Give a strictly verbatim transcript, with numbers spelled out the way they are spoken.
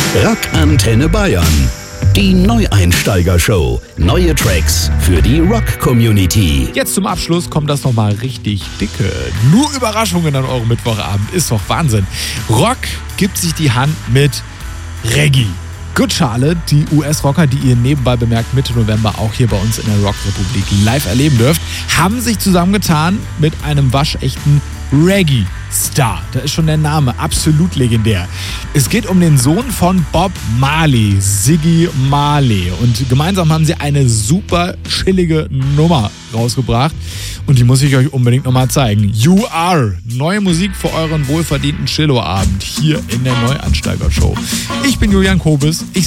Rock Antenne Bayern. Die Neueinsteiger-Show. Neue Tracks für die Rock-Community. Jetzt zum Abschluss kommt das nochmal richtig dicke. Nur Überraschungen an eurem Mittwochabend. Ist doch Wahnsinn. Rock gibt sich die Hand mit Reggae. Good Charlotte, die U S-Rocker, die ihr nebenbei bemerkt Mitte November auch hier bei uns in der Rockrepublik live erleben dürft, haben sich zusammengetan mit einem waschechten Reggae-Star. Da ist schon der Name absolut legendär. Es geht um den Sohn von Bob Marley, Ziggy Marley. Und gemeinsam haben sie eine super chillige Nummer rausgebracht. Und die muss ich euch unbedingt nochmal zeigen. You Are. Neue Musik für euren wohlverdienten Chillo-Abend hier in der Neueinsteiger-Show. Ich bin Julian Kobis. Ich